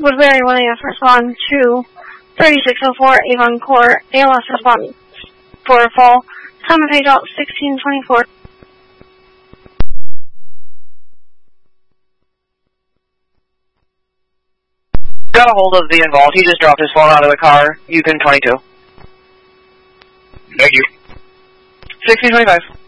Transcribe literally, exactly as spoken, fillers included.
Woodbury, one A F, respond to thirty-six oh four Avon Court. A L S respond for fall. Time of page out sixteen twenty-four. Got a hold of the involved. He just dropped his phone out of the car. Yukon twenty-two. Thank you. sixteen twenty-five.